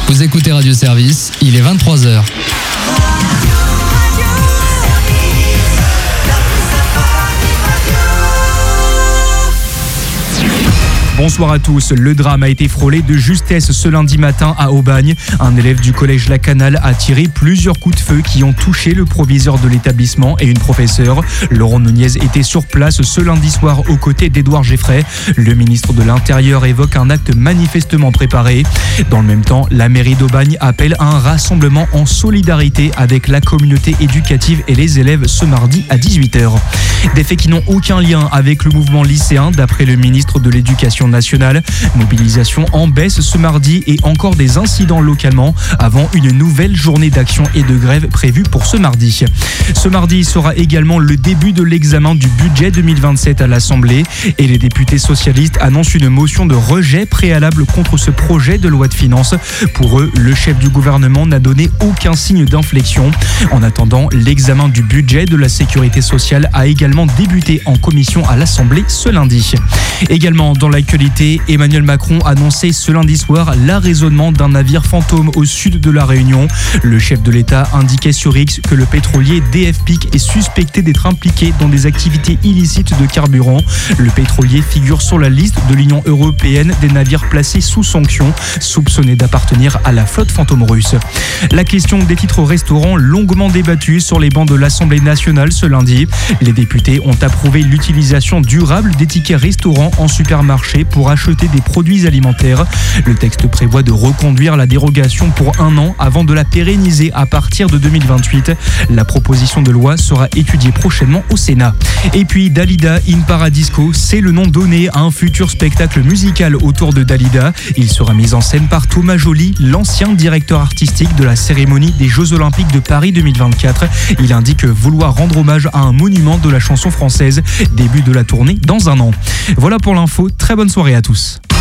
Vous écoutez Radio Service, il est 23h. Bonsoir à tous. Le drame a été frôlé de justesse ce lundi matin à Aubagne. Un élève du collège La Canale a tiré plusieurs coups de feu qui ont touché le proviseur de l'établissement et une professeure. Laurent Nunez était sur place ce lundi soir aux côtés d'Édouard Geffray. Le ministre de l'Intérieur évoque un acte manifestement préparé. Dans le même temps, la mairie d'Aubagne appelle à un rassemblement en solidarité avec la communauté éducative et les élèves ce mardi à 18h. Des faits qui n'ont aucun lien avec le mouvement lycéen d'après le ministre de l'Éducation nationale. Mobilisation en baisse ce mardi et encore des incidents localement avant une nouvelle journée d'action et de grève prévue pour ce mardi. Ce mardi sera également le début de l'examen du budget 2027 à l'Assemblée et les députés socialistes annoncent une motion de rejet préalable contre ce projet de loi de finances. Pour eux, le chef du gouvernement n'a donné aucun signe d'inflexion. En attendant, l'examen du budget de la sécurité sociale a également débuté en commission à l'Assemblée ce lundi. Également dans l'actualité, Emmanuel Macron a annoncé ce lundi soir l'arraisonnement d'un navire fantôme au sud de la Réunion. Le chef de l'État indiquait sur X que le pétrolier DF-PIC est suspecté d'être impliqué dans des activités illicites de carburant. Le pétrolier figure sur la liste de l'Union européenne des navires placés sous sanction, soupçonnés d'appartenir à la flotte fantôme russe. La question des titres restaurants longuement débattue sur les bancs de l'Assemblée nationale ce lundi. Les députés ont approuvé l'utilisation durable des tickets restaurants en supermarché pour acheter des produits alimentaires. Le texte prévoit de reconduire la dérogation pour 1 an avant de la pérenniser à partir de 2028. La proposition de loi sera étudiée prochainement au Sénat. Et puis Dalida in Paradisco, c'est le nom donné à un futur spectacle musical autour de Dalida. Il sera mis en scène par Thomas Joly, l'ancien directeur artistique de la cérémonie des Jeux Olympiques de Paris 2024. Il indique vouloir rendre hommage à un monument de la chanson française. Début de la tournée dans 1 an. Voilà pour l'info, très bonne soirée à tous.